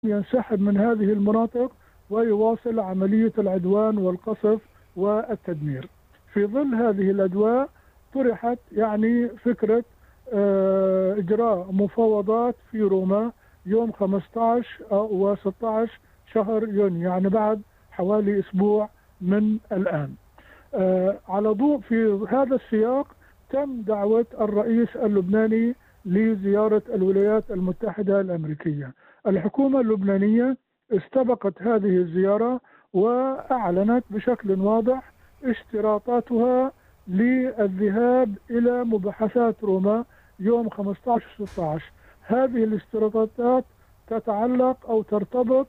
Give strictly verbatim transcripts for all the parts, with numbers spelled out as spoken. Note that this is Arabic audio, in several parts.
ينسحب من هذه المناطق ويواصل عملية العدوان والقصف والتدمير. في ظل هذه الأجواء طرحت يعني فكرة آه، إجراء مفاوضات في روما يوم خمسة عشر و ستة عشر شهر يونيو، يعني بعد حوالي أسبوع من الآن. آه، على ضوء في هذا السياق تم دعوة الرئيس اللبناني لزيارة الولايات المتحدة الأمريكية. الحكومة اللبنانية استبقت هذه الزيارة وأعلنت بشكل واضح اشتراطاتها للذهاب إلى مباحثات روما يوم خمسة عشر و ستة عشر. هذه الاشتراطات تتعلق أو ترتبط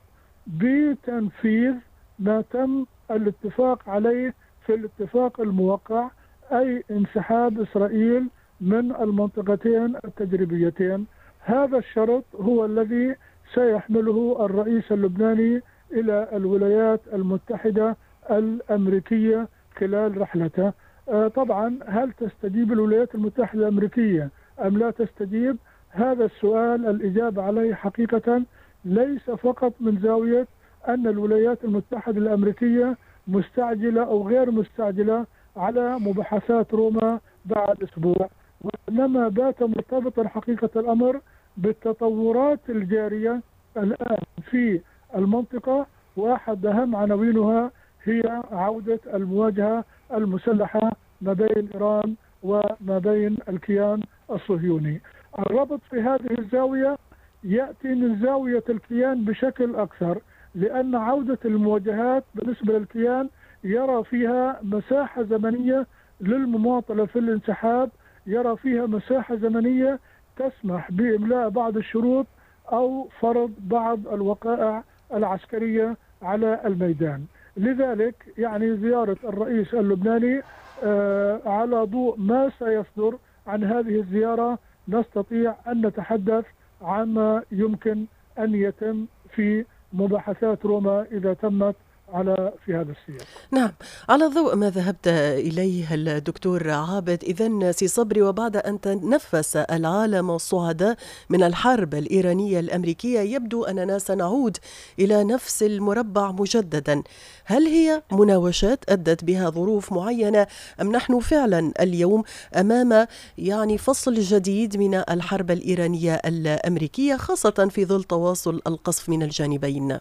بتنفيذ ما تم الاتفاق عليه في الاتفاق الموقع، أي انسحاب إسرائيل من المنطقتين التجريبيتين. هذا الشرط هو الذي سيحمله الرئيس اللبناني إلى الولايات المتحدة الأمريكية خلال رحلته. طبعا هل تستجيب الولايات المتحدة الأمريكية أم لا تستجيب؟ هذا السؤال الإجابة عليه حقيقة ليس فقط من زاوية أن الولايات المتحدة الأمريكية مستعجلة أو غير مستعجلة على مباحثات روما بعد أسبوع، وإنما بات مرتبطا حقيقة الأمر بالتطورات الجارية الآن في المنطقة، وأحد أهم عناوينها هي عودة المواجهة المسلحة ما بين إيران وما بين الكيان الصهيوني. الربط في هذه الزاوية يأتي من زاوية الكيان بشكل أكثر، لأن عودة المواجهات بالنسبة للكيان يرى فيها مساحة زمنية للمماطلة في الانسحاب، يرى فيها مساحة زمنية تسمح بإملاء بعض الشروط أو فرض بعض الوقائع العسكرية على الميدان. لذلك يعني زيارة الرئيس اللبناني آه على ضوء ما سيصدر عن هذه الزيارة نستطيع أن نتحدث عما يمكن أن يتم في مباحثات روما إذا تمت على في هذا السياق. نعم، على ضوء ما ذهبت إليه الدكتور عابد، إذن سي صبري، وبعد أن تنفس العالم الصعداء من الحرب الإيرانية الأمريكية يبدو أننا سنعود إلى نفس المربع مجددا. هل هي مناوشات أدت بها ظروف معينة أم نحن فعلا اليوم أمام يعني فصل جديد من الحرب الإيرانية الأمريكية، خاصة في ظل تواصل القصف من الجانبين؟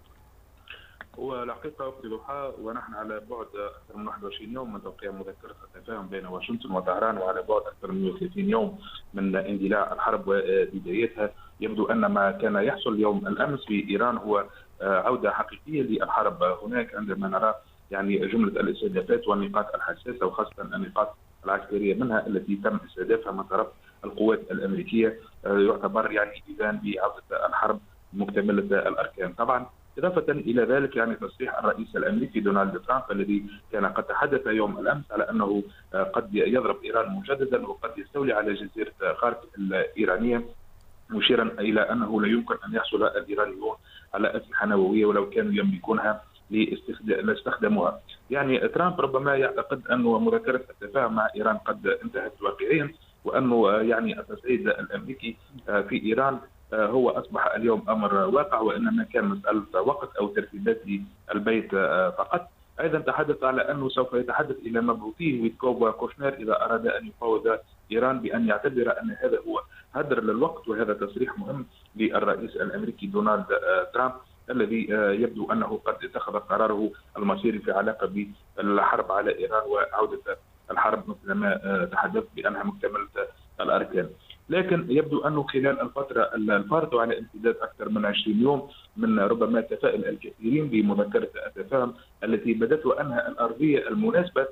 والحقيقة في ضحى ونحن على بعد أكثر من واحد وعشرين يوم من توقيع مذكرة التفاهم بين واشنطن وطهران، وعلى بعد أكثر من مئة وثلاثين يوم من اندلاع الحرب وبدايتها. يبدو أن ما كان يحصل يوم الأمس في إيران هو عودة حقيقية للحرب هناك، عندما نرى يعني جملة الاستهدافات والنقاط الحساسة وخاصة النقاط العسكرية منها التي تم استهدافها من طرف القوات الأمريكية، يعتبر يعني إذان بعودة الحرب مكتملة الأركان. طبعا إضافة إلى ذلك يعني تصريح الرئيس الأمريكي دونالد ترامب الذي كان قد تحدث يوم الأمس على أنه قد يضرب إيران مجددا وقد يستولي على جزيرة خارك الإيرانية، مشيرا إلى أنه لا يمكن أن يحصل الإيرانيون على أسلحة نووية ولو كانوا يملكونها لاستخدامها. يعني ترامب ربما يعتقد أن مذكرة التفاهم مع إيران قد انتهت واقعيا، وأنه يعني التصعيد الأمريكي في إيران هو أصبح اليوم أمر واقع، وإنما كان مسألة وقت أو ترتيبات للبيت فقط. أيضا تحدث على أنه سوف يتحدث إلى مبعوثيه ويتكوف وكوشنر إذا أراد أن يفاوض إيران، بأن يعتبر أن هذا هو هدر للوقت. وهذا تصريح مهم للرئيس الأمريكي دونالد ترامب الذي يبدو أنه قد اتخذ قراره المصيري في علاقة بالحرب على إيران وعودة الحرب مثل ما تحدث بأنها مكتملة الأركان. لكن يبدو أنه خلال الفترة الفارطة على امتداد أكثر من عشرين يوم من ربما تفائل الكثيرين بمذكرة التفاهم التي بدت وأنها الأرضية المناسبة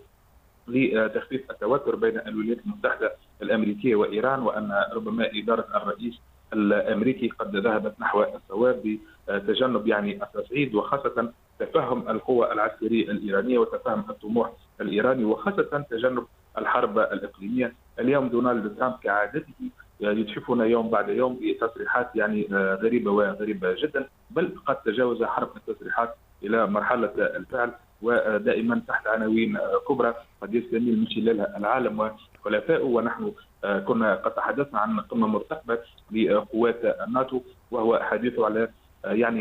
لتخفيف التوتر بين الولايات المتحدة الأمريكية وإيران، وأن ربما إدارة الرئيس الأمريكي قد ذهبت نحو الصواب بتجنب يعني التصعيد، وخاصة تفهم القوى العسكرية الإيرانية وتفهم الطموح الإيراني، وخاصة تجنب الحرب الإقليمية. اليوم دونالد ترامب كعادته يتحفنا يوم بعد يوم بتصريحات يعني غريبة وغريبة جدا، بل قد تجاوز حرب التصريحات إلى مرحلة الفعل، ودائما تحت عناوين كبرى قد يستميل من خلالها العالم وحلفائه. ونحن كنا قد تحدثنا عن قمة مرتقبة لقوات الناتو، وهو حديثه على يعني